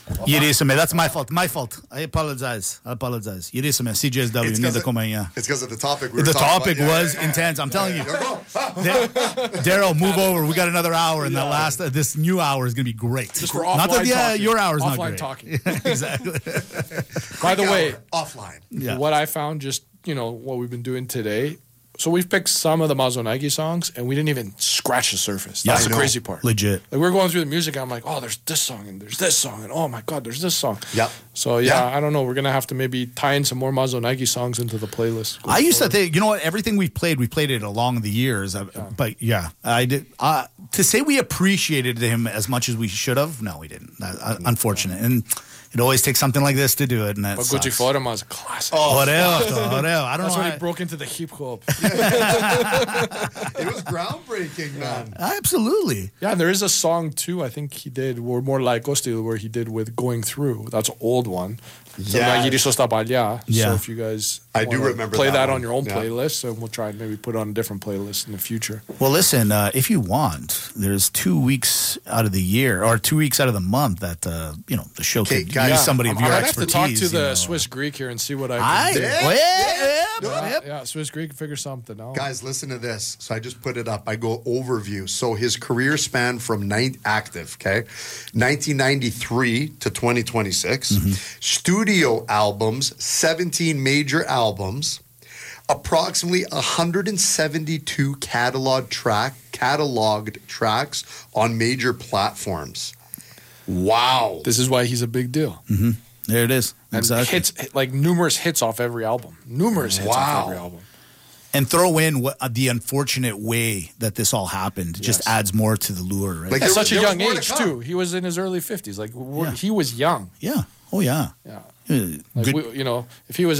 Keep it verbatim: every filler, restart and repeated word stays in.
Iríssimo, that's my fault. My fault. I apologize. I apologize. Iríssimo, C J S W, It's need 'cause to it- come in, yeah. It's because of the topic we were The talking topic about. Yeah, was yeah, yeah. intense. I'm telling you. Go, go. Daryl, Daryl, move over. We got another hour, and the last uh, this new hour is going to be great. Just for not that offline yeah, talking. your hour's not Offline great. talking. Exactly. By the Quick way, hour, offline. Yeah. what I found just, you know, what we've been doing today. So we've picked some of the Mazonagi songs, and we didn't even scratch the surface. That's Yeah, the I know. crazy part. Legit. Like we're going through the music, and I'm like, oh, there's this song, and there's this song, and oh my God, there's this song. Yep. So yeah, Yeah. I don't know. We're gonna have to maybe tie in some more Mazonagi songs into the playlist. I used to think, you know what? Everything we've played, we played it along the years. Uh, But yeah, I did. Uh, to say we appreciated him as much as we should have, no, we didn't. Uh, uh, unfortunate, and it always takes something like this to do it. And that But sucks. Gucci Forma is a classic. Oreo, Oreo. I don't That's know. when I- he broke into the hip hop. It was groundbreaking, man. Absolutely. Yeah, and there is a song too. I think he did, or more like Osteel, where he did with "Going Through." That's an old one. Yes. Yes. So Yeah. if you guys, I do wanna remember play that that, one. on your own Yeah. playlist, and we'll try and maybe put it on a different playlist in the future. Well, listen, uh, if you want, there's two weeks out of the year or two weeks out of the month that, uh, you know, the show Okay, could guys, use somebody of I'm, your I'm gonna have to expertise. talk to the you know. Swiss Greek here and see what I can I, do. Yeah. well, yeah, yeah, Yeah, yeah. yeah, Swiss Greek, figure something out. Guys, listen to this. So I just put it up. I go overview. So his career span from nine, active, okay, nineteen ninety-three to twenty twenty-six. Studio albums, seventeen major albums, approximately one hundred seventy-two catalog track cataloged tracks on major platforms. Wow. This is why he's a big deal. There it is. And Exactly. hits like numerous hits off every album. Numerous hits Wow. off every album. And throw in what, uh, the unfortunate way that this all happened. It just Yes. adds more to the lure, right? Like, At There such was- a there young was more to age come. too. He was in his early fifties. Like we're- Yeah. he was young. yeah. Oh, yeah. Yeah. Uh, Like Good. we, you know, if he was